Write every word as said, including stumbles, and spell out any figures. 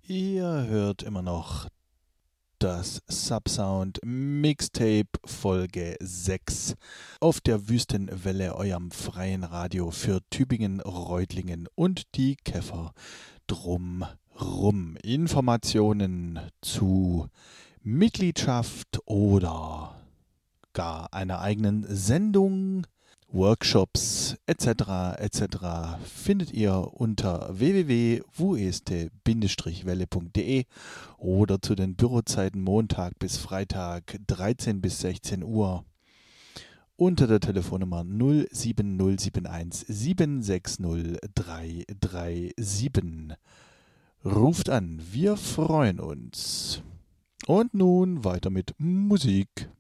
Ihr hört immer noch das Subsound Mixtape Folge sechs auf der Wüstenwelle, eurem freien Radio für Tübingen, Reutlingen und die Käfer drumrum. Informationen zu Mitgliedschaft oder gar einer eigenen Sendung, Workshops et cetera et cetera findet ihr unter w w w punkt wueste Bindestrich welle punkt de oder zu den Bürozeiten Montag bis Freitag dreizehn bis sechzehn Uhr unter der Telefonnummer null sieben null sieben eins sieben sechs null drei drei sieben. Ruft an, wir freuen uns. Und nun weiter mit Musik.